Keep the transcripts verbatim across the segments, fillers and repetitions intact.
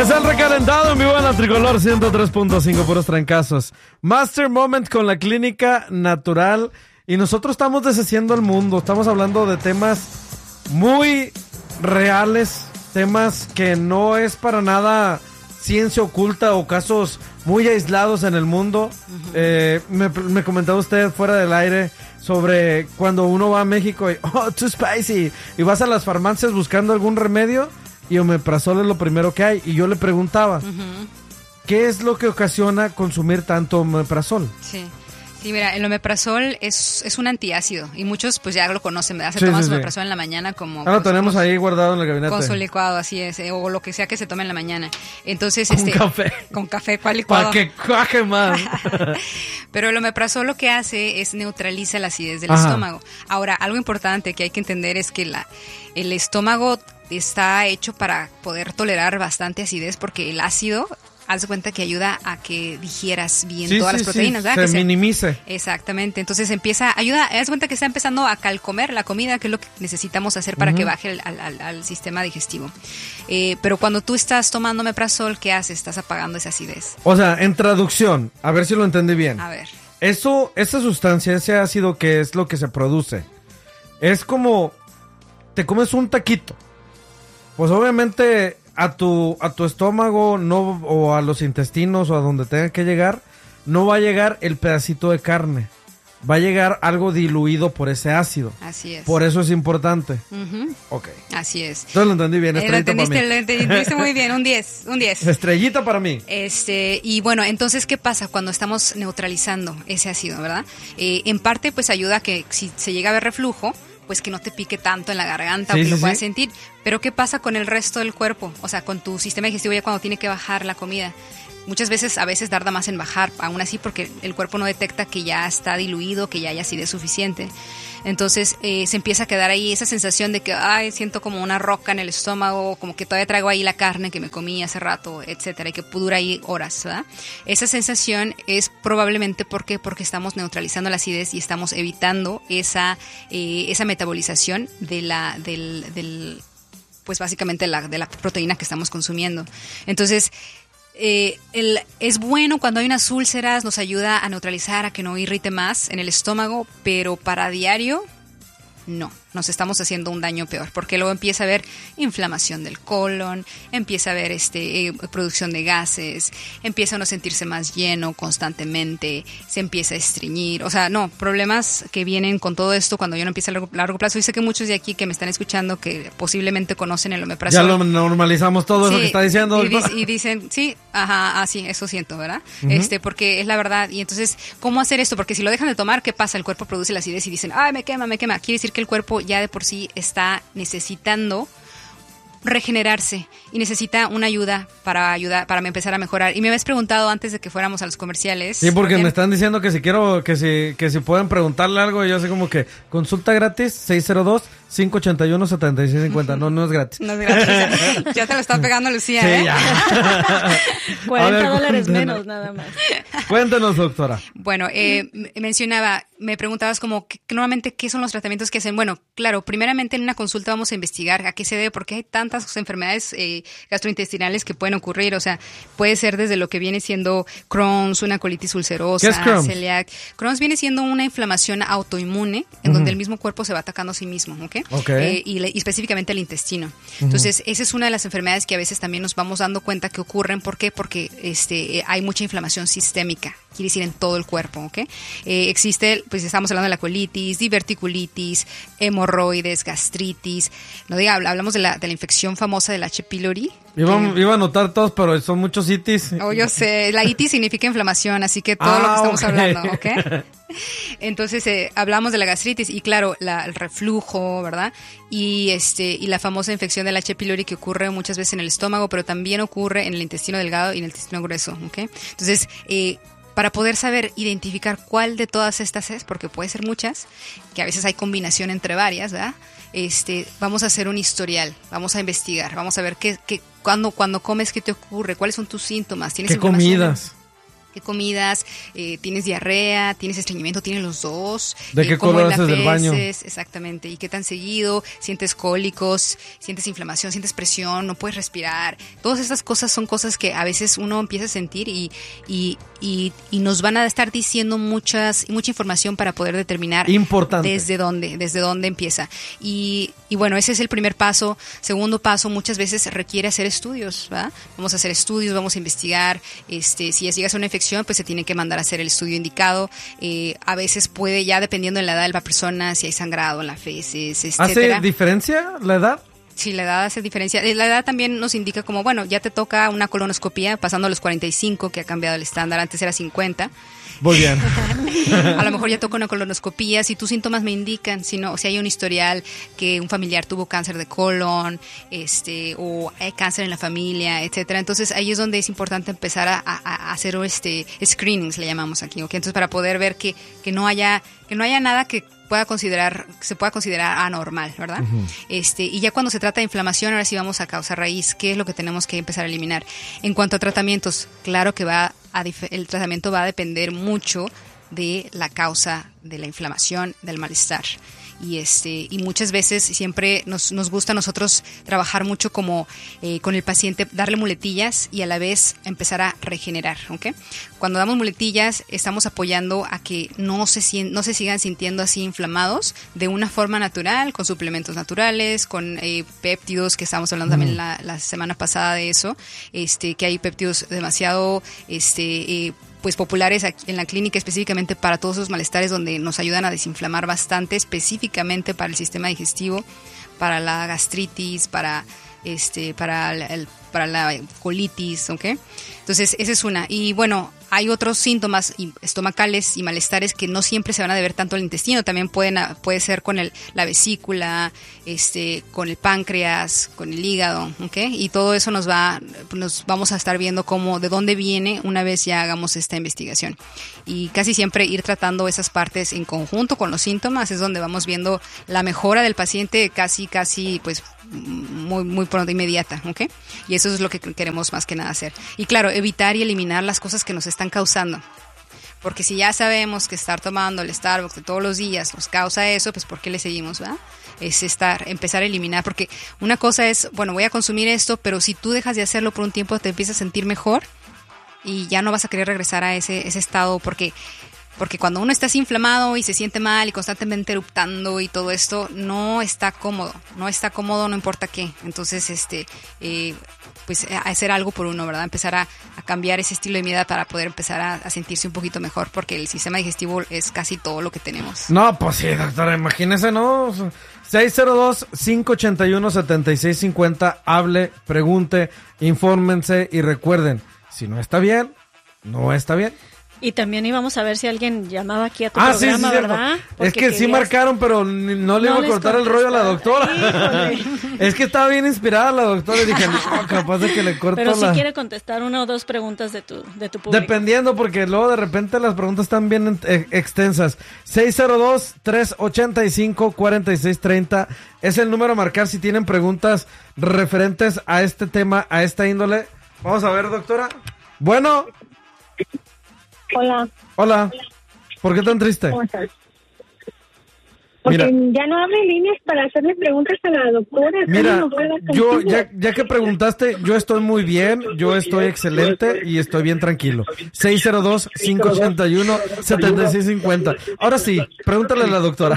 Es el recalentado en vivo en la Tricolor ciento tres punto cinco, puros trancazos. Master Moment con la Clínica Natural. Y nosotros estamos deshaciendo el mundo. Estamos hablando de temas muy reales. Temas que no es para nada ciencia oculta o casos muy aislados en el mundo. Uh-huh. Eh, me, me comentaba usted fuera del aire sobre cuando uno va a México y, oh, too spicy. Y vas a las farmacias buscando algún remedio. Y omeprazol es lo primero que hay. Y yo le preguntaba, uh-huh. ¿qué es lo que ocasiona consumir tanto omeprazol? Sí, sí, mira, el omeprazol es, es un antiácido. Y muchos pues ya lo conocen, ¿verdad? Se sí, toman sí, su sí. omeprazol en la mañana como... Ahora lo tenemos ahí guardado en el gabinete. Con su licuado, así es. Eh, o lo que sea que se tome en la mañana. Entonces, con este... café. Con café, ¿cuál licuado? Para que cuaje más. Pero el omeprazol lo que hace es neutraliza la acidez del Ajá. estómago. Ahora, algo importante que hay que entender es que la, el estómago está hecho para poder tolerar bastante acidez porque el ácido, haz de cuenta que ayuda a que digieras bien sí, todas sí, las proteínas, sí, ¿verdad? Se que minimice. Se, exactamente, entonces empieza, ayuda, haz de cuenta que está empezando a calcomer la comida, que es lo que necesitamos hacer para uh-huh. que baje el, al, al, al sistema digestivo. Eh, pero cuando tú estás tomando omeprazol, ¿qué haces? Estás apagando esa acidez. O sea, en traducción, a ver si lo entendí bien. A ver. Eso, esa sustancia, ese ácido que es lo que se produce, es como, te comes un taquito. Pues obviamente a tu a tu estómago no o a los intestinos o a donde tenga que llegar, no va a llegar el pedacito de carne. Va a llegar algo diluido por ese ácido. Así es. Por eso es importante. Uh-huh. Ok. Así es. Entonces lo entendí bien, eh, estrellita lo para mí. Lo entendiste muy bien, un diez, un diez. Estrellita para mí. Este, y bueno, entonces, ¿qué pasa cuando estamos neutralizando ese ácido, verdad? Eh, en parte, pues ayuda a que si se llega a ver reflujo, pues que no te pique tanto en la garganta, sí, o que sí, lo puedas sí. sentir. Pero ¿qué pasa con el resto del cuerpo? O sea, con tu sistema digestivo ya cuando tiene que bajar la comida. Muchas veces, a veces tarda más en bajar, aún así porque el cuerpo no detecta que ya está diluido, que ya hay acidez suficiente. Entonces eh, se empieza a quedar ahí esa sensación de que, ay, siento como una roca en el estómago, como que todavía traigo ahí la carne que me comí hace rato, etcétera, y que dura ahí horas, ¿verdad? Esa sensación es probablemente porque porque estamos neutralizando la acidez y estamos evitando esa eh, esa metabolización de la del, del pues básicamente la, de la proteína que estamos consumiendo. Entonces Eh, el, es bueno cuando hay unas úlceras, nos ayuda a neutralizar, a que no irrite más en el estómago, pero para diario, no. Nos estamos haciendo un daño peor, porque luego empieza a haber inflamación del colon, empieza a haber este, eh, producción de gases, empieza uno a sentirse más lleno constantemente, se empieza a estreñir, o sea, no, problemas que vienen con todo esto cuando ya no empieza a largo, largo plazo. Y sé que muchos de aquí que me están escuchando que posiblemente conocen el omeprazol. Ya lo normalizamos todo sí, eso que está diciendo. Y, dic- y dicen, sí, ajá, así, eso siento, ¿verdad? Uh-huh. Este, porque es la verdad. Y entonces, ¿cómo hacer esto? Porque si lo dejan de tomar, ¿qué pasa? El cuerpo produce la acidez y dicen, ay, me quema, me quema. Quiere decir que el cuerpo ya de por sí está necesitando regenerarse y necesita una ayuda para ayudar para empezar a mejorar. Y me habías preguntado antes de que fuéramos a los comerciales. Sí, porque me están diciendo que si quiero, que si, que si pueden preguntarle algo, y yo así como que consulta gratis seis cero dos, cinco ocho uno, siete seis cinco cero. No, no es gratis. No es gratis. Ya te lo está pegando Lucía, sí, ¿eh? Ya. cuarenta dólares menos, nada más. Cuéntanos, doctora. Bueno, eh, mencionaba, me preguntabas como, que, normalmente, ¿qué son los tratamientos que hacen? Bueno, claro, primeramente en una consulta vamos a investigar a qué se debe, porque hay tantas enfermedades eh, gastrointestinales que pueden ocurrir. O sea, puede ser desde lo que viene siendo Crohn's, una colitis ulcerosa, ¿qué es Crohn's? celiac. Crohn's viene siendo una inflamación autoinmune en uh-huh. donde el mismo cuerpo se va atacando a sí mismo, ¿ok? Okay. Eh, y, le, y específicamente el intestino. Uh-huh. Entonces, esa es una de las enfermedades que a veces también nos vamos dando cuenta que ocurren. ¿Por qué? Porque este, eh, hay mucha inflamación sistémica. Quiere decir en todo el cuerpo, ¿ok? Eh, existe, pues estamos hablando de la colitis, diverticulitis, hemorroides, gastritis. No diga, hablamos de la, de la infección famosa del H. pylori. Iba, que, iba a anotar todos, pero son muchos itis. Oh, yo sé. La itis significa inflamación, así que todo ah, lo que estamos okay. hablando, ¿ok? Entonces, eh, hablamos de la gastritis y claro, la, el reflujo, ¿verdad? Y este y la famosa infección del H. pylori que ocurre muchas veces en el estómago, pero también ocurre en el intestino delgado y en el intestino grueso, ¿ok? Entonces, eh, para poder saber identificar cuál de todas estas es, porque puede ser muchas, que a veces hay combinación entre varias, ¿verdad? Este, vamos a hacer un historial, vamos a investigar, vamos a ver qué, qué cuando, cuando comes, qué te ocurre, cuáles son tus síntomas, ¿tienes qué comidas, qué comidas, eh, tienes diarrea, tienes estreñimiento, tienes los dos. ¿De eh, qué color haces del baño? Exactamente, y qué tan seguido, sientes cólicos, sientes inflamación, sientes presión, no puedes respirar. Todas estas cosas son cosas que a veces uno empieza a sentir y, y, y, y nos van a estar diciendo muchas, mucha información para poder determinar Importante. desde dónde, desde dónde empieza. Y, y bueno, ese es el primer paso. Segundo paso, muchas veces requiere hacer estudios, ¿verdad? Vamos a hacer estudios, vamos a investigar, este, si llegas a una infección, pues se tiene que mandar a hacer el estudio indicado. Eh, a veces puede, ya dependiendo de la edad de la persona, si hay sangrado en las feces, etcétera. ¿Hace diferencia la edad? Sí, la edad hace diferencia. La edad también nos indica como, bueno, ya te toca una colonoscopía pasando a los cuarenta y cinco, que ha cambiado el estándar, antes era cincuenta. Muy bien. A lo mejor ya toca una colonoscopía, si tus síntomas me indican, si no, si hay un historial que un familiar tuvo cáncer de colon, este, o hay cáncer en la familia, etcétera. Entonces ahí es donde es importante empezar a, a, a hacer este screenings, le llamamos aquí, ¿ok? Entonces para poder ver que, que no haya, que no haya nada que pueda considerar, que se pueda considerar anormal, ¿verdad? Uh-huh. Este, y ya cuando se trata de inflamación, ahora sí vamos a causa raíz, ¿qué es lo que tenemos que empezar a eliminar? En cuanto a tratamientos, claro que va a dif- el tratamiento va a depender mucho de la causa de la inflamación, del malestar. Y este y muchas veces siempre nos, nos gusta a nosotros trabajar mucho como eh, con el paciente, darle muletillas y a la vez empezar a regenerar, ¿ok? Cuando damos muletillas estamos apoyando a que no se, no se sigan sintiendo así inflamados de una forma natural, con suplementos naturales, con eh, péptidos, que estábamos hablando mm. también la, la semana pasada de eso, este que hay péptidos demasiado este eh, pues populares aquí en la clínica específicamente para todos esos malestares, donde nos ayudan a desinflamar bastante, específicamente para el sistema digestivo, para la gastritis, para este, para el, el para la colitis, ¿ok? Entonces, esa es una. Y bueno, hay otros síntomas estomacales y malestares que no siempre se van a deber tanto al intestino, también pueden puede ser con el, la vesícula, este, con el páncreas, con el hígado, ¿ok? Y todo eso nos va, nos vamos a estar viendo cómo, de dónde viene una vez ya hagamos esta investigación. Y casi siempre ir tratando esas partes en conjunto con los síntomas es donde vamos viendo la mejora del paciente casi, casi, pues, muy, muy pronto, inmediata, ¿ok? Y eso es lo que queremos más que nada hacer. Y claro, evitar y eliminar las cosas que nos están causando. Porque si ya sabemos que estar tomando el Starbucks de todos los días nos causa eso, pues ¿por qué le seguimos, verdad? Es estar, empezar a eliminar, porque una cosa es, bueno, voy a consumir esto, pero si tú dejas de hacerlo por un tiempo te empiezas a sentir mejor y ya no vas a querer regresar a ese, ese estado, porque... Porque cuando uno está así inflamado y se siente mal y constantemente eruptando y todo esto, no está cómodo, no está cómodo, no importa qué. Entonces, este, eh, pues hacer algo por uno, ¿verdad? Empezar a, a cambiar ese estilo de vida para poder empezar a, a sentirse un poquito mejor, porque el sistema digestivo es casi todo lo que tenemos. No, pues sí, doctora, imagínese, ¿no? seis cero dos, cinco ocho uno, siete seis cinco cero, hable, pregunte, infórmense y recuerden, si no está bien, no está bien. Y también íbamos a ver si alguien llamaba aquí a tu ah, programa, sí, sí, ¿verdad? Porque es que querías... sí marcaron, pero no le no iba a cortar el rollo a la doctora. Es que estaba bien inspirada la doctora y dije, no, capaz de que le corto pero la... Pero si quiere contestar una o dos preguntas de tu, de tu público. Dependiendo, porque luego de repente las preguntas están bien extensas. seis cero dos, tres ocho cinco, cuatro seis tres cero es el número a marcar si tienen preguntas referentes a este tema, a esta índole. Vamos a ver, doctora. Bueno... Hola. Hola. ¿Por qué tan triste? ¿Cómo estás? Porque mira, ya no abre líneas para hacerle preguntas a la doctora. Mira, yo ya, ya que preguntaste, yo estoy muy bien, yo estoy excelente y estoy bien tranquilo. seis cero dos, cinco ocho uno, siete seis cinco cero. Ahora sí, pregúntale a la doctora.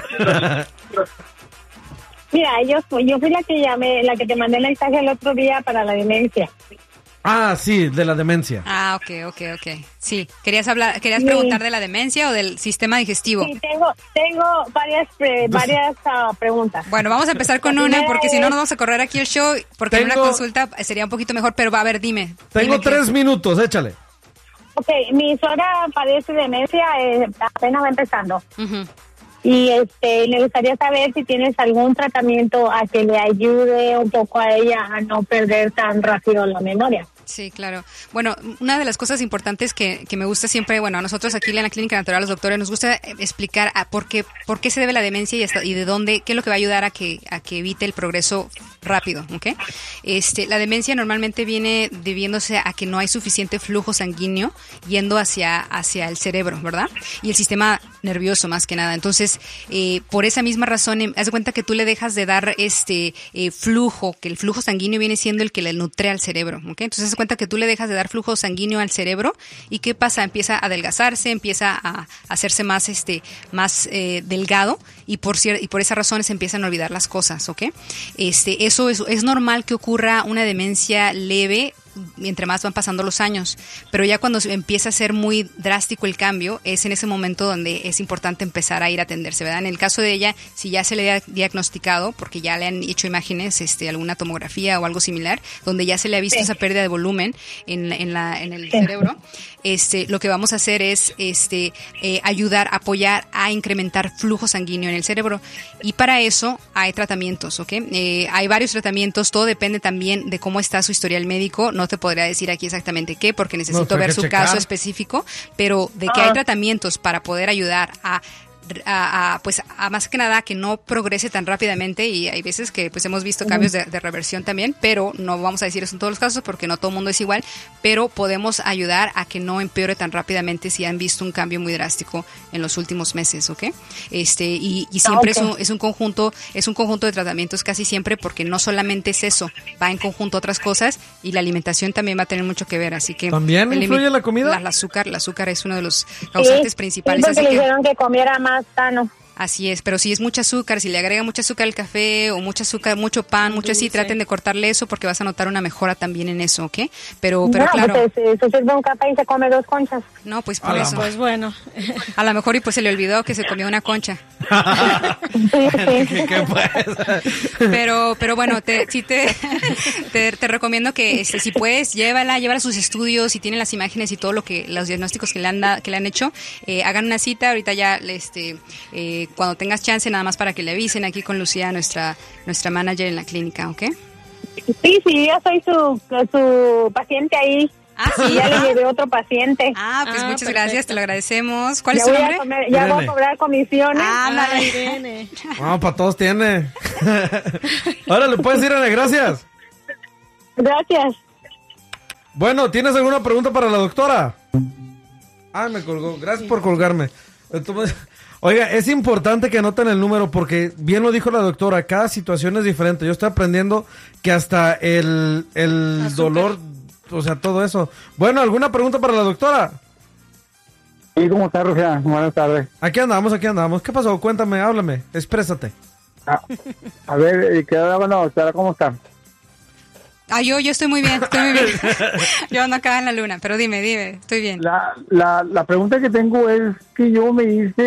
Mira, yo, yo fui la que llamé, la que te mandé el mensaje el otro día para la demencia. Ah, sí, de la demencia. Ah, ok, ok, ok. Sí, ¿querías hablar, querías sí. preguntar de la demencia o del sistema digestivo? Sí, tengo, tengo varias, pre, varias uh, preguntas. Bueno, vamos a empezar con una, porque si no nos vamos a correr aquí el show, porque tengo, en una consulta sería un poquito mejor, pero va, a ver, dime. Tengo dime tres minutos, échale. Ok, mi suegra padece demencia, eh, apenas va empezando. Uh-huh. Y este, me gustaría saber si tienes algún tratamiento a que le ayude un poco a ella a no perder tan rápido la memoria. Sí, claro. Bueno, una de las cosas importantes que, que me gusta siempre, bueno, a nosotros aquí en la Clínica Natural, los doctores, nos gusta explicar a por qué, por qué se debe la demencia y hasta, y de dónde, qué es lo que va a ayudar a que, a que evite el progreso rápido, ¿ok? Este, la demencia normalmente viene debiéndose a que no hay suficiente flujo sanguíneo yendo hacia, hacia el cerebro, ¿verdad? Y el sistema nervioso más que nada. Entonces, eh, por esa misma razón, eh, haz de cuenta que tú le dejas de dar este eh, flujo, que el flujo sanguíneo viene siendo el que le nutre al cerebro, ¿ok? Entonces, haz de cuenta que tú le dejas de dar flujo sanguíneo al cerebro y ¿qué pasa? Empieza a adelgazarse, empieza a, a hacerse más, este, más eh, delgado y por, cier- y por esa razón se empiezan a olvidar las cosas, ¿ok? Este, eso es, es normal que ocurra una demencia leve mientras más van pasando los años, pero ya cuando empieza a ser muy drástico el cambio, es en ese momento donde es importante empezar a ir a atenderse, ¿verdad? En el caso de ella, si ya se le ha diagnosticado, porque ya le han hecho imágenes, este, alguna tomografía o algo similar, donde ya se le ha visto sí. esa pérdida de volumen en, en, la, en el sí. cerebro, este, lo que vamos a hacer es este, eh, ayudar, apoyar a incrementar flujo sanguíneo en el cerebro, y para eso hay tratamientos, ¿ok? Eh, hay varios tratamientos, todo depende también de cómo está su historial médico. No te podría decir aquí exactamente qué, porque necesito no, ver su checar. caso específico, pero de que ah. hay tratamientos para poder ayudar a A, a, pues a más que nada que no progrese tan rápidamente, y hay veces que pues hemos visto cambios de, de reversión también, pero no vamos a decir eso en todos los casos porque no todo el mundo es igual, pero podemos ayudar a que no empeore tan rápidamente si han visto un cambio muy drástico en los últimos meses, ¿ok? Este, y, y siempre okay. es, un, es un conjunto, es un conjunto de tratamientos casi siempre, porque no solamente es eso, va en conjunto otras cosas, y la alimentación también va a tener mucho que ver, así que ¿también influye la comida? La, el azúcar, el azúcar es uno de los causantes sí, principales. Sí, porque así le que, dijeron que comiera más sano. Así es, pero si es mucho azúcar, si le agrega mucho azúcar al café o mucho azúcar, mucho pan, mucho así, traten de cortarle eso porque vas a notar una mejora también en eso, ¿ok? Pero, pero no, claro. Pues se, se sirve un café y se come dos conchas. No, pues por ah, eso. Pues bueno. A lo mejor y pues se le olvidó que se comió una concha. sí, sí. ¿Qué pues? Pero, pero bueno, te, sí te, te, te recomiendo que este, si puedes, llévala, llévala a sus estudios, si tienen las imágenes y todo lo que, los diagnósticos que le han, da, que le han hecho, eh, hagan una cita, ahorita ya, este, eh, cuando tengas chance, nada más para que le avisen aquí con Lucía, nuestra nuestra manager en la clínica, ¿ok? Sí, sí, yo soy su, su paciente ahí. Ah, sí. Ya le llevé otro paciente. Ah, pues ah, muchas perfecto. gracias, te lo agradecemos. ¿Cuál ya es su voy nombre? A comer, ya voy a cobrar comisiones. Ah, vale. Irene. No, para todos tiene. Ahora le puedes ir, Ana, gracias. Gracias. Bueno, ¿tienes alguna pregunta para la doctora? Ah, me colgó. Gracias sí. por colgarme. Entonces, oiga, es importante que anoten el número porque, bien lo dijo la doctora, cada situación es diferente. Yo estoy aprendiendo que hasta el, el dolor, o sea, todo eso. Bueno, ¿alguna pregunta para la doctora? Sí, ¿cómo está, Rocía? Buenas tardes. Aquí andamos, aquí andamos. ¿Qué pasó? Cuéntame, háblame, exprésate. Ah, a ver, ¿qué onda, bueno, doctora? ¿Cómo está? Ah, yo, yo estoy muy bien, estoy muy bien. Yo ando acá en la luna, pero dime, dime, estoy bien. La, la, la pregunta que tengo es que yo me hice